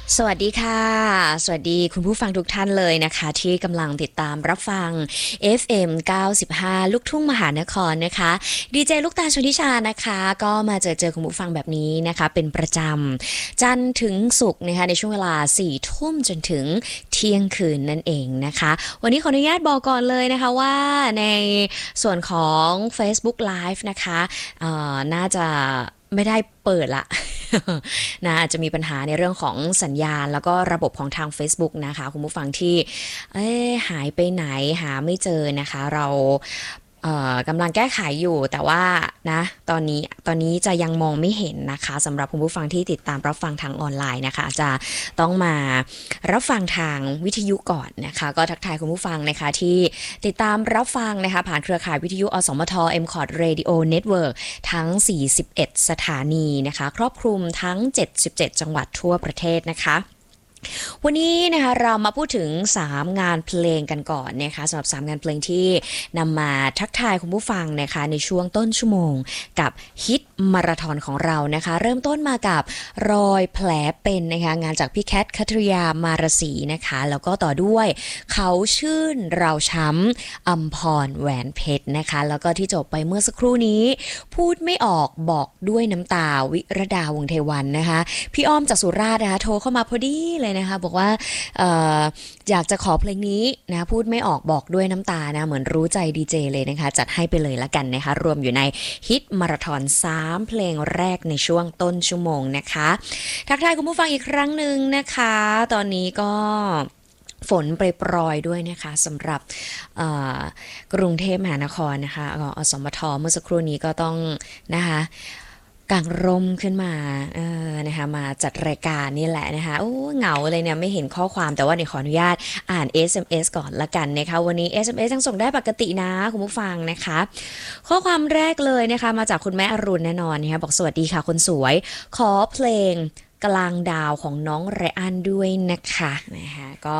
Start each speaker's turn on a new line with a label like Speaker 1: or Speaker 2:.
Speaker 1: สวัสดีค่ะสวัสดีคุณผู้ฟังทุกท่านเลยนะคะที่กำลังติดตามรับฟัง FM 95ลูกทุ่งมหานครนะคะดีเจลูกตาลชนทิชานะคะก็มาเจอคุณผู้ฟังแบบนี้นะคะเป็นประจำจันทร์ถึงศุกร์นะคะในช่วงเวลา4ทุ่มจนถึงเที่ยงคืนนั่นเองนะคะวันนี้ขออนุญาตบอกก่อนเลยนะคะว่าในส่วนของ Facebook Live นะคะน่าจะไม่ได้เปิดละ นะอาจจะมีปัญหาในเรื่องของสัญญาณแล้วก็ระบบของทาง Facebook นะคะคุณผู้ฟังที่หายไปไหนหาไม่เจอนะคะเรากำลังแก้ไขอยู่แต่ว่านะตอนนี้จะยังมองไม่เห็นนะคะสำหรับคุณผู้ฟังที่ติดตามรับฟังทางออนไลน์นะคะจะต้องมารับฟังทางวิทยุก่อนนะคะก็ทักทายคุณผู้ฟังนะคะที่ติดตามรับฟังนะคะผ่านเครือข่ายวิทยุอสมท MCOT Radio Network ทั้ง41สถานีนะคะครอบคลุมทั้ง77จังหวัดทั่วประเทศนะคะวันนี้นะคะเรามาพูดถึง3งานเพลงกันก่อนนะคะสำหรับ3งานเพลงที่นำมาทักทายคุณผู้ฟังนะคะในช่วงต้นชั่วโมงกับฮิตมาราธอนของเรานะคะเริ่มต้นมากับรอยแผลเป็นนะคะงานจากพี่แคทคัทริยามารสีนะคะแล้วก็ต่อด้วยเขาชื่นเราช้ำอัมพรแหวนเพชรนะคะแล้วก็ที่จบไปเมื่อสักครู่นี้พูดไม่ออกบอกด้วยน้ำตาวิรดาวงศ์เทวันนะคะพี่อ้อมจากสุราษฎร์นะคะโทรเข้ามาพอดีเลยนะคะบอกว่าเอ่ออยากจะขอเพลงนี้นะพูดไม่ออกบอกด้วยน้ำตานะเหมือนรู้ใจดีเจเลยนะคะจัดให้ไปเลยละกันนะคะรวมอยู่ในฮิตมาราธอน3เพลงแรกในช่วงต้นชั่วโมงนะคะทักทายคุณผู้ฟังอีกครั้งหนึ่งนะคะตอนนี้ก็ฝนโปรยๆด้วยนะคะสำหรับกรุงเทพมหานครนะคะอสมทเมื่อสักครู่นี้ก็ต้องนะคะกางร่มขึ้นมานะคะมาจัดรายการนี่แหละนะคะโอ้เหงาเลยเนี่ยไม่เห็นข้อความแต่ว่าเดี๋ยวขออนุญาตอ่าน SMS ก่อนละกันนะคะวันนี้ SMS ยังส่งได้ปกตินะคุณผู้ฟังนะคะข้อความแรกเลยนะคะมาจากคุณแม่อรุณแน่นอนนะคะบอกสวัสดีค่ะคนสวยขอเพลงกลางดาวของน้องไรอันด้วยนะคะก็